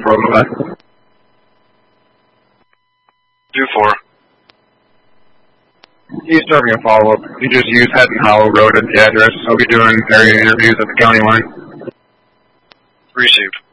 4. Do 4. He's starting a follow-up. You just use Hatton Hollow Road as the address. I'll be doing area interviews at the county line. Received.